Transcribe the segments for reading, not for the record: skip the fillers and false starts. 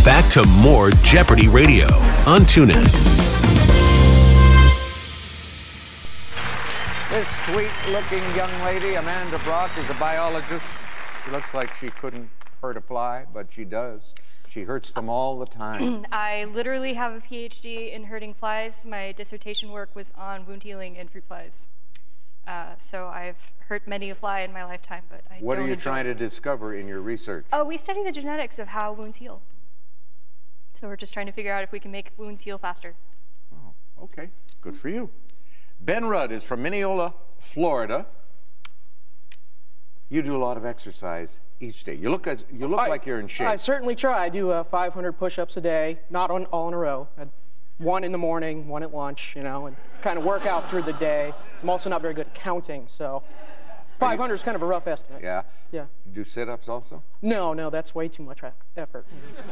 Back to more Jeopardy Radio on TuneIn. This sweet-looking young lady, Amanda Brock, is a biologist. She looks like she couldn't hurt a fly, but she does. She hurts them all the time. I literally have a PhD in hurting flies. My dissertation work was on wound healing in fruit flies. So I've hurt many a fly in my lifetime, but I What don't are you enjoy trying it. to discover in your research? Oh, we study the genetics of how wounds heal. So we're just trying to figure out if we can make wounds heal faster. Oh, okay. Good for you. Ben Rudd is from Mineola, Florida. You do a lot of exercise each day. You look like you're in shape. I certainly try. I do 500 push-ups a day, not all in a row. One in the morning, one at lunch, and kind of work out through the day. I'm also not very good at counting, so 500 is kind of a rough estimate. Yeah? Yeah. You do sit-ups also? No, that's way too much effort.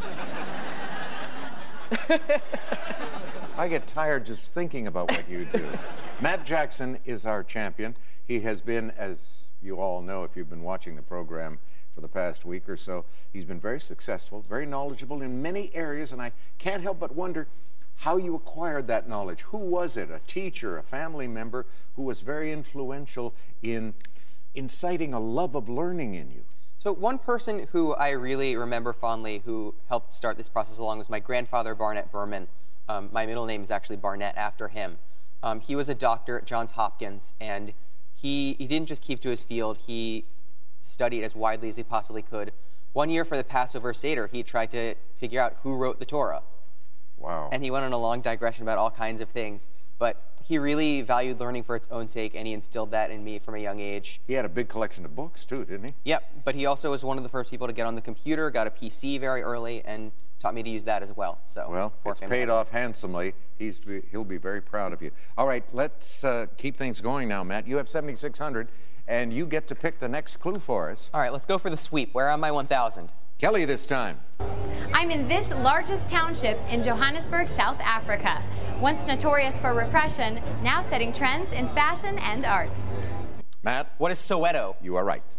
I get tired just thinking about what you do. Matt Jackson is our champion. He has been, as you all know if you've been watching the program for the past week or so, he's been very successful, very knowledgeable in many areas, and I can't help but wonder how you acquired that knowledge. Who was it? A teacher, a family member who was very influential in inciting a love of learning in you? So one person who I really remember fondly who helped start this process along was my grandfather, Barnett Berman. My middle name is actually Barnett after him. He was a doctor at Johns Hopkins, and he didn't just keep to his field. He studied as widely as he possibly could. One year for the Passover Seder, he tried to figure out who wrote the Torah. Wow. And he went on a long digression about all kinds of things. But he really valued learning for its own sake, and he instilled that in me from a young age. He had a big collection of books, too, didn't he? Yep, but he also was one of the first people to get on the computer, got a PC very early, and taught me to use that as well. So, well, it's paid off handsomely. He'll be very proud of you. All right, let's keep things going now, Matt. You have 7,600, and you get to pick the next clue for us. All right, let's go for the sweep. Where am I 1,000? Kelly this time. I'm in this largest township in Johannesburg, South Africa. Once notorious for repression, now setting trends in fashion and art. Matt? What is Soweto? You are right.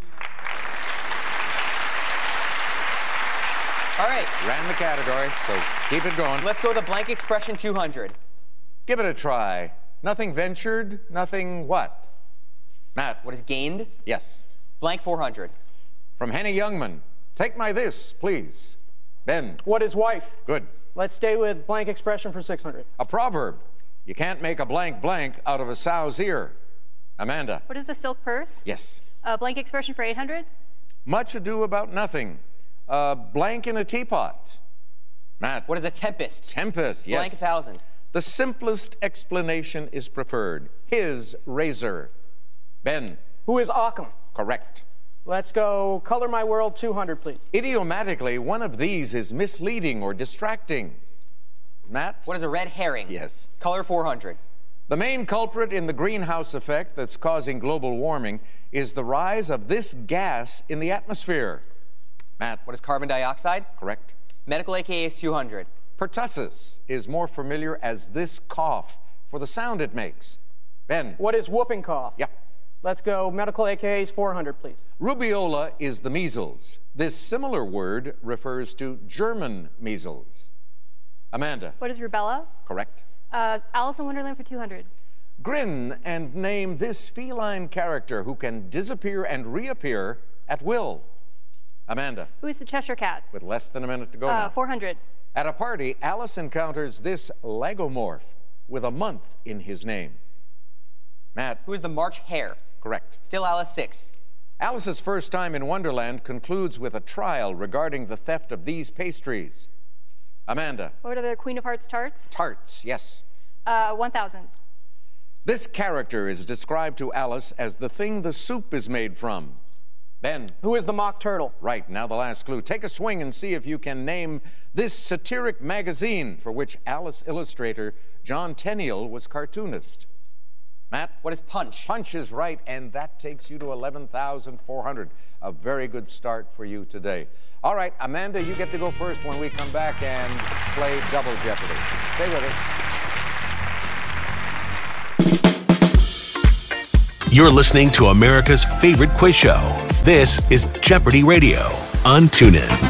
All right. Ran the category, so keep it going. Let's go with the blank expression 200. Give it a try. Nothing ventured, nothing what? Matt? What is gained? Yes. Blank 400. From Henny Youngman. Take my this, please. Ben. What is wife? Good. Let's stay with blank expression for 600. A proverb. You can't make a blank blank out of a sow's ear. Amanda. What is a silk purse? Yes. A blank expression for 800? Much ado about nothing. Blank in a teapot. Matt. What is a tempest? Tempest, yes. Blank 1,000. The simplest explanation is preferred. His razor. Ben. Who is Occam? Correct. Let's go color my world 200, please. Idiomatically, one of these is misleading or distracting. Matt? What is a red herring? Yes. Color 400. The main culprit in the greenhouse effect that's causing global warming is the rise of this gas in the atmosphere. Matt? What is carbon dioxide? Correct. Medical AKA is 200. Pertussis is more familiar as this cough for the sound it makes. Ben? What is whooping cough? Yeah. Let's go medical AKAs 400, please. Rubeola is the measles. This similar word refers to German measles. Amanda? What is rubella? Correct. Alice in Wonderland for 200. Grin and name this feline character who can disappear and reappear at will. Amanda? Who is the Cheshire Cat? With less than a minute to go now. 400. At a party, Alice encounters this lagomorph with a month in his name. Matt? Who is the March Hare? Correct. Still Alice 6. Alice's first time in Wonderland concludes with a trial regarding the theft of these pastries. Amanda? What are the Queen of Hearts tarts? Tarts, yes. 1,000. This character is described to Alice as the thing the soup is made from. Ben? Who is the mock turtle? Right, now the last clue. Take a swing and see if you can name this satiric magazine for which Alice illustrator John Tenniel was cartoonist. Matt? What is Punch? Punch is right, and that takes you to 11,400. A very good start for you today. All right, Amanda, you get to go first when we come back and play Double Jeopardy. Stay with us. You're listening to America's favorite quiz show. This is Jeopardy Radio on TuneIn.